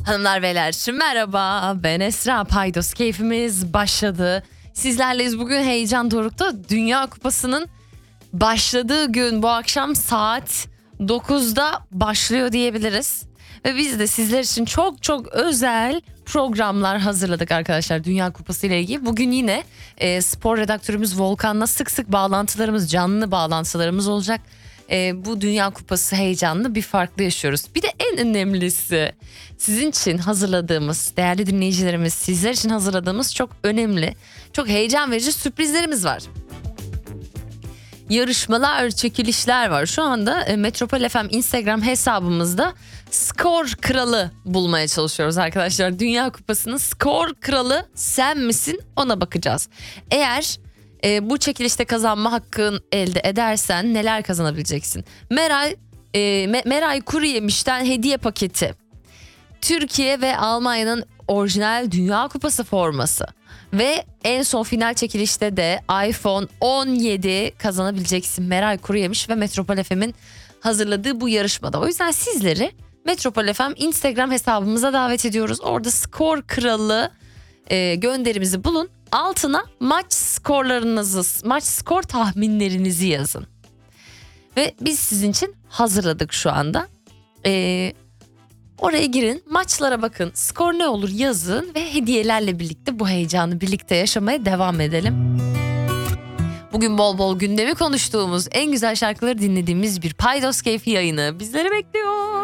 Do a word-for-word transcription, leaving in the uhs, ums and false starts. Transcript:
Hanımlar beyler merhaba, ben Esra. Paydos keyfimiz başladı. Sizlerleyiz. Bugün heyecan dorukta. Dünya Kupası'nın başladığı gün, bu akşam saat dokuzda başlıyor diyebiliriz. Ve biz de sizler için çok çok özel programlar hazırladık arkadaşlar Dünya Kupası ile ilgili. Bugün yine e, spor redaktörümüz Volkan'la sık sık bağlantılarımız, canlı bağlantılarımız olacak. E, bu Dünya Kupası heyecanını bir farklı yaşıyoruz. Bir de en önemlisi, sizin için hazırladığımız, değerli dinleyicilerimiz, sizler için hazırladığımız çok önemli, çok heyecan verici sürprizlerimiz var. Yarışmalar, çekilişler var. Şu anda e, Metropol F M Instagram hesabımızda skor kralı bulmaya çalışıyoruz arkadaşlar. Dünya Kupası'nın skor kralı sen misin, ona bakacağız. Eğer e, bu çekilişte kazanma hakkın elde edersen neler kazanabileceksin? Meray, e, Meray Kuruyemiş'ten hediye paketi. Türkiye ve Almanya'nın orijinal Dünya Kupası forması. Ve en son final çekilişte de iPhone on yedi kazanabileceksin. Meral Kuruyemiş ve Metropol F M'in hazırladığı bu yarışmada. O yüzden sizleri Metropol F M Instagram hesabımıza davet ediyoruz. Orada skor kralı e, gönderimizi bulun. Altına maç skorlarınızı, maç skor tahminlerinizi yazın. Ve biz sizin için hazırladık şu anda. Eee... Oraya girin, maçlara bakın, skor ne olur yazın ve hediyelerle birlikte bu heyecanı birlikte yaşamaya devam edelim. Bugün bol bol gündemi konuştuğumuz, en güzel şarkıları dinlediğimiz bir Paydos Keyfi yayını bizleri bekliyor.